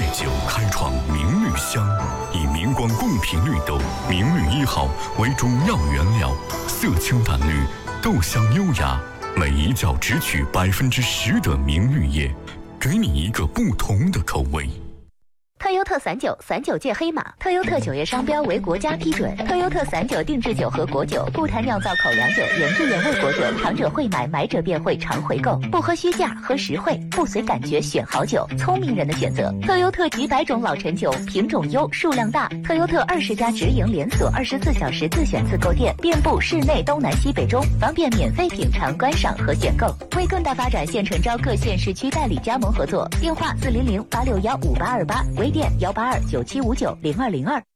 酒开创名绿香，以明光贡品绿豆明绿1号为主要原料，色清淡绿，豆香优雅，每一角只取10%的明绿叶，给你一个不同的口味。 特优特散酒，散酒界黑马。特优特酒业商标为国家批准。特优特散酒定制酒和果酒，不谈酿造口粮酒，原汁原味果酒，尝者会买，买者便会常回购。不喝虚价，喝实惠，不随感觉选好酒，聪明人的选择。特优特几百种老陈酒，品种优，数量大。特优特20家直营连锁，24小时自选自购店，遍布市内东南西北中，方便免费品尝、观赏和选购。为更大发展，现诚招各县市区代理加盟合作，电话400-861-5828，微店182-9759-0202。